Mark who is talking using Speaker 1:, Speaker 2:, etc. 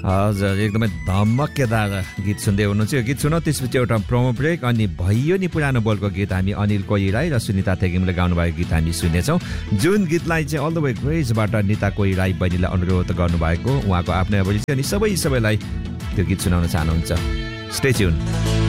Speaker 1: हजुर एकदमै धमकेदार गीत सुन्दै हुनुहुन्छ। यो गीत सुनौ, त्यसपछि एउटा प्रोमो ब्रेक, अनि भइयो नि पुरानो बोलको गीत हामी अनिल कोइराई र सुनिता थेगिमले गाउनुभएको गीत हामी सुन्नेछौँ, जुन गीतलाई चाहिँ अल द वे ग्रेजबाट निता कोइराई बहिनीलाई अनुरोध गर्नुभएको उहाँको आफ्नै अभिरुचि, अनि सबैलाई त्यो गीत सुनाउन चाहनुहुन्छ। Stay tune.